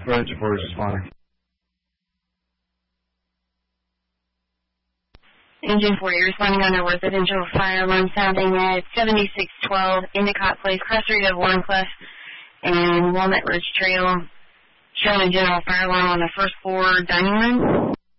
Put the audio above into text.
Go ahead, your first responder. Engine 4, you're responding on a residential fire alarm sounding at 7612 Endicott Place, class 3 of Warncliffe and Walnut Ridge Trail, showing a general fire alarm on the first floor dining room.